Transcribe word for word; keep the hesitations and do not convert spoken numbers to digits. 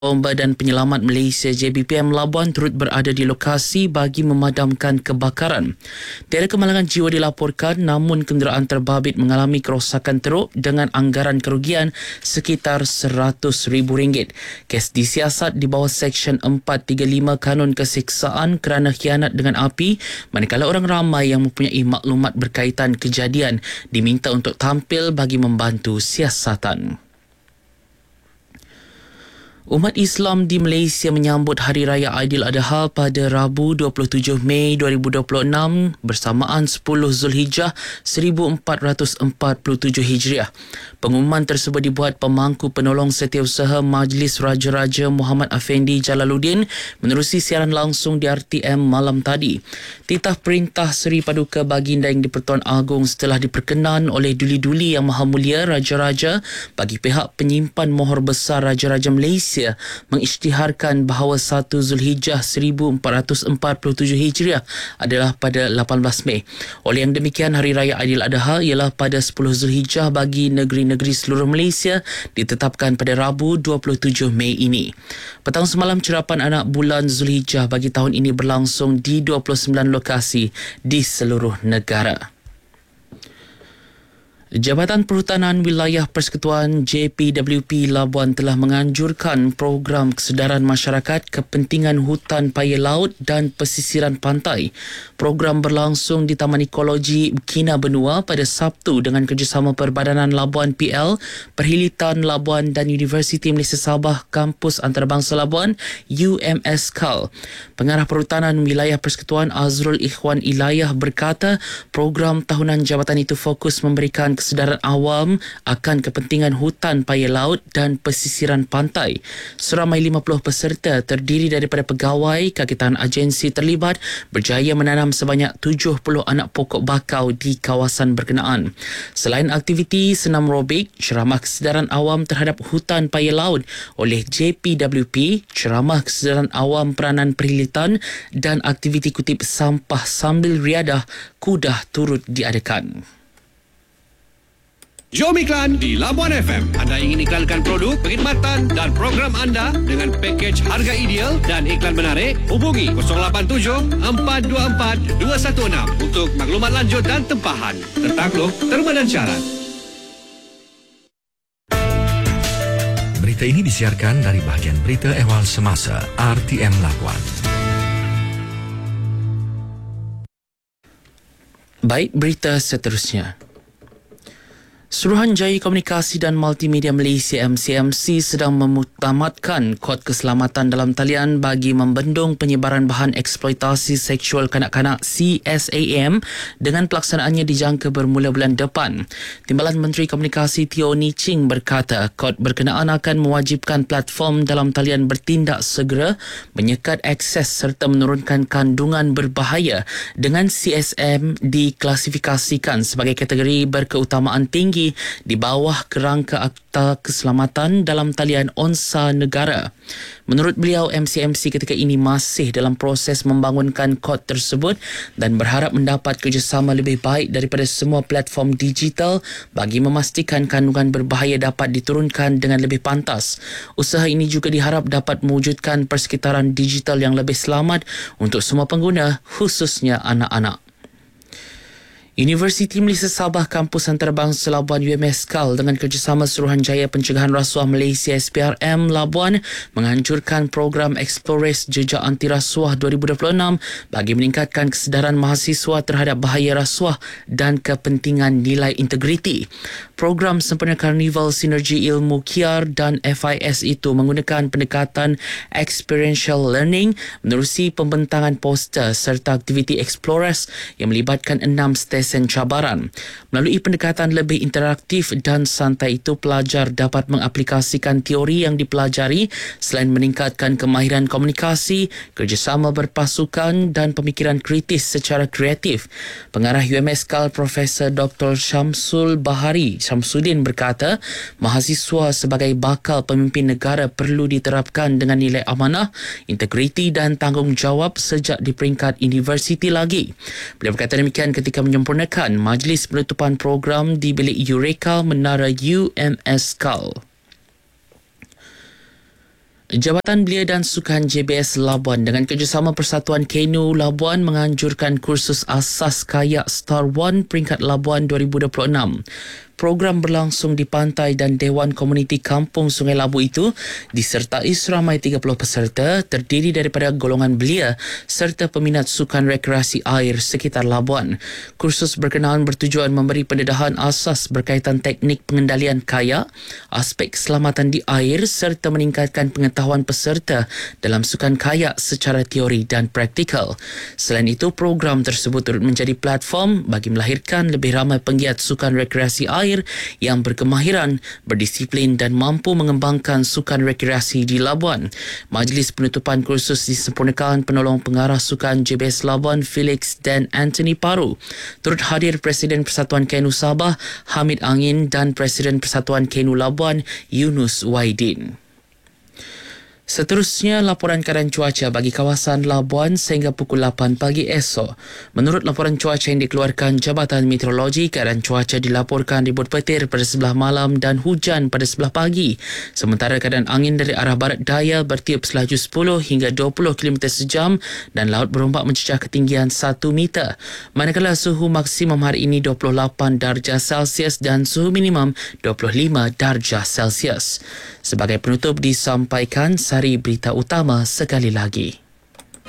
Badan Penyelamat Malaysia J B P M Labuan turut berada di lokasi bagi memadamkan kebakaran. Tiada kemalangan jiwa dilaporkan, namun kenderaan terbabit mengalami kerosakan teruk dengan anggaran kerugian sekitar seratus ribu ringgit. Kes disiasat di bawah Seksyen empat tiga lima Kanun Keseksaan kerana khianat dengan api, manakala orang ramai yang mempunyai maklumat berkaitan kejadian diminta untuk tampil bagi membantu siasatan. Umat Islam di Malaysia menyambut Hari Raya Aidiladha pada Rabu dua puluh tujuh Mei dua ribu dua puluh enam bersamaan sepuluh Zulhijjah seribu empat ratus empat puluh tujuh Hijriah. Pengumuman tersebut dibuat Pemangku Penolong Setiausaha Majlis Raja-Raja Muhammad Afendi Jalaluddin menerusi siaran langsung di R T M malam tadi. Titah Perintah Seri Paduka Baginda Yang di-Pertuan Agong setelah diperkenan oleh Duli-Duli Yang Maha Mulia Raja-Raja bagi pihak penyimpan mohor besar Raja-Raja Malaysia mengisytiharkan bahawa satu Zulhijjah seribu empat ratus empat puluh tujuh Hijriah adalah pada lapan belas Mei. Oleh yang demikian, Hari Raya Aidiladha ialah pada sepuluh Zulhijjah bagi negeri-negeri seluruh Malaysia ditetapkan pada Rabu dua puluh tujuh Mei ini. Petang semalam, cerapan anak bulan Zulhijjah bagi tahun ini berlangsung di dua puluh sembilan lokasi di seluruh negara. Jabatan Perhutanan Wilayah Persekutuan J P W P Labuan telah menganjurkan program kesedaran masyarakat kepentingan hutan paya laut dan pesisiran pantai. Program berlangsung di Taman Ekologi Kina Benua pada Sabtu dengan kerjasama Perbadanan Labuan P L, Perhilitan Labuan dan Universiti Malaysia Sabah Kampus Antarabangsa Labuan U M S K A L. Pengarah Perhutanan Wilayah Persekutuan Azrul Ikhwan Ilayah berkata, program tahunan jabatan itu fokus memberikan kesedaran awam akan kepentingan hutan paya laut dan pesisiran pantai. Seramai lima puluh peserta terdiri daripada pegawai, kaki tangan agensi terlibat berjaya menanam sebanyak tujuh puluh anak pokok bakau di kawasan berkenaan. Selain aktiviti senam robik, ceramah kesedaran awam terhadap hutan paya laut oleh J P W P, ceramah kesedaran awam peranan perhilitan dan aktiviti kutip sampah sambil riadah kudah turut diadakan. Jom iklan di Labuan F M. Anda ingin iklankan produk, perkhidmatan dan program anda dengan pakej harga ideal dan iklan menarik? Hubungi kosong lapan tujuh empat dua empat dua satu enam untuk maklumat lanjut dan tempahan. Tertakluk terma dan syarat. Berita ini disiarkan dari bahagian Berita Ehwal Semasa R T M Labuan. Baik, berita seterusnya. Suruhanjaya Komunikasi dan Multimedia Malaysia M C M C sedang memutamatkan kod keselamatan dalam talian bagi membendung penyebaran bahan eksploitasi seksual kanak-kanak C S A M dengan pelaksanaannya dijangka bermula bulan depan. Timbalan Menteri Komunikasi Teo Ni Ching berkata kod berkenaan akan mewajibkan platform dalam talian bertindak segera menyekat akses serta menurunkan kandungan berbahaya dengan C S M diklasifikasikan sebagai kategori berkeutamaan tinggi di bawah kerangka Akta Keselamatan dalam Talian Onsa Negara. Menurut beliau, M C M C ketika ini masih dalam proses membangunkan kod tersebut dan berharap mendapat kerjasama lebih baik daripada semua platform digital bagi memastikan kandungan berbahaya dapat diturunkan dengan lebih pantas. Usaha ini juga diharap dapat mewujudkan persekitaran digital yang lebih selamat untuk semua pengguna, khususnya anak-anak. Universiti Malaysia Sabah Kampus Antarabangsa Labuan U M S K A L dengan kerjasama Suruhanjaya Pencegahan Rasuah Malaysia S P R M Labuan menganjurkan program Explores Jejak Anti Rasuah dua ribu dua puluh enam bagi meningkatkan kesedaran mahasiswa terhadap bahaya rasuah dan kepentingan nilai integriti. Program sempena Karnival Sinergi Ilmu K I A R dan F I S itu menggunakan pendekatan experiential learning menerusi pembentangan poster serta aktiviti Explores yang melibatkan enam stesen cabaran. Melalui pendekatan lebih interaktif dan santai itu, pelajar dapat mengaplikasikan teori yang dipelajari selain meningkatkan kemahiran komunikasi, kerjasama berpasukan dan pemikiran kritis secara kreatif. Pengarah U M S K A L Profesor Doktor Syamsul Bahari Syamsuddin berkata, mahasiswa sebagai bakal pemimpin negara perlu diterapkan dengan nilai amanah, integriti dan tanggungjawab sejak di peringkat universiti lagi. Beliau berkata demikian ketika menyempurnakan majlis penutupan program di bilik Eureka Menara U M S K A L. Jabatan Belia dan Sukan J B S Labuan dengan kerjasama Persatuan Kenu Labuan menganjurkan kursus asas kayak Star One peringkat Labuan dua ribu dua puluh enam. Program berlangsung di pantai dan Dewan Komuniti Kampung Sungai Labu itu disertai seramai tiga puluh peserta terdiri daripada golongan belia serta peminat sukan rekreasi air sekitar Labuan. Kursus berkenaan bertujuan memberi pendedahan asas berkaitan teknik pengendalian kayak, aspek keselamatan di air serta meningkatkan pengetahuan peserta dalam sukan kayak secara teori dan praktikal. Selain itu, program tersebut turut menjadi platform bagi melahirkan lebih ramai penggiat sukan rekreasi air yang berkemahiran, berdisiplin dan mampu mengembangkan sukan rekreasi di Labuan. Majlis penutupan kursus disempurnakan penolong pengarah sukan J B S Labuan Felix dan Anthony Paru. Turut hadir Presiden Persatuan Kenu Sabah Hamid Angin dan Presiden Persatuan Kenu Labuan Yunus Waidin. Seterusnya, laporan keadaan cuaca bagi kawasan Labuan sehingga pukul lapan pagi esok. Menurut laporan cuaca yang dikeluarkan Jabatan Meteorologi, keadaan cuaca dilaporkan ribut petir pada sebelah malam dan hujan pada sebelah pagi. Sementara keadaan angin dari arah barat daya bertiup selaju sepuluh hingga dua puluh kilometer sejam dan laut berombak mencecah ketinggian satu meter. Manakala suhu maksimum hari ini dua puluh lapan darjah Celsius dan suhu minimum dua puluh lima darjah Celsius. Sebagai penutup disampaikan sari berita utama sekali lagi.